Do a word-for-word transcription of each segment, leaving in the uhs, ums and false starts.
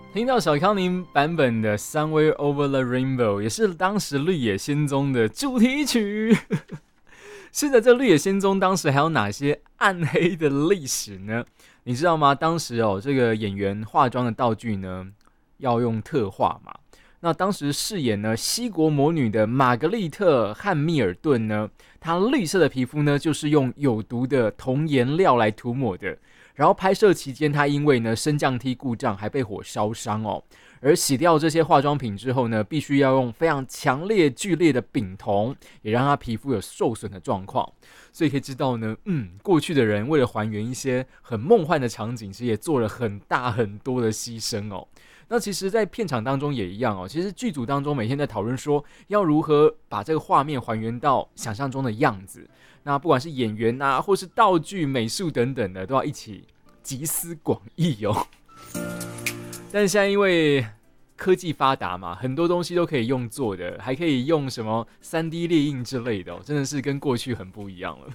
听到小康宁版本的《Somewhere Over the Rainbow》，也是当时《绿野仙踪》的主题曲。是的，这《绿野仙踪》当时还有哪些暗黑的历史呢？你知道吗？当时哦，这个演员化妆的道具呢，要用特化嘛。那当时饰演呢西国魔女的玛格丽特·汉密尔顿呢，她绿色的皮肤呢，就是用有毒的铜颜料来涂抹的。然后拍摄期间，她因为呢升降梯故障，还被火烧伤哦。而洗掉这些化妆品之后呢，必须要用非常强烈、剧烈的丙酮，也让她皮肤有受损的状况。所以可以知道呢，嗯，过去的人为了还原一些很梦幻的场景，其实也做了很大很多的牺牲哦。那其实在片场当中也一样哦，其实剧组当中每天在讨论说要如何把这个画面还原到想象中的样子，那不管是演员啊或是道具美术等等的都要一起集思广益哦。但是现在因为科技发达嘛，很多东西都可以用做的，还可以用什么 三 D 列印之类的哦，真的是跟过去很不一样了。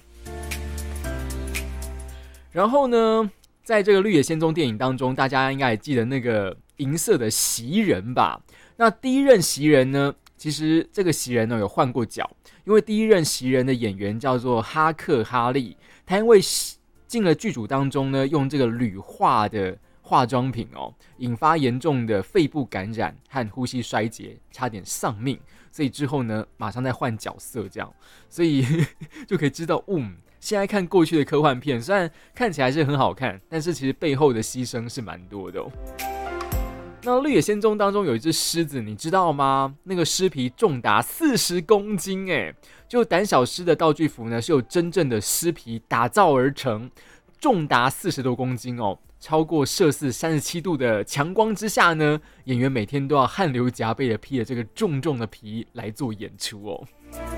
然后呢，在这个《绿野仙踪》电影当中，大家应该还记得那个银色的袭人吧？那第一任袭人呢，其实这个袭人呢有换过角，因为第一任袭人的演员叫做哈克哈利，他因为进了剧组当中呢，用这个铝化的化妆品哦，引发严重的肺部感染和呼吸衰竭，差点丧命。所以之后呢，马上再换角色，这样，所以就可以知道，嗯，现在看过去的科幻片，虽然看起来是很好看，但是其实背后的牺牲是蛮多的哦。那《绿野仙踪》当中有一只狮子，你知道吗？那个狮皮重达四十公斤，哎，就胆小狮的道具服呢，是由真正的狮皮打造而成，重达四十多公斤哦。超过摄氏三十七度的强光之下呢，演员每天都要汗流浃背的披着这个重重的皮来做演出哦。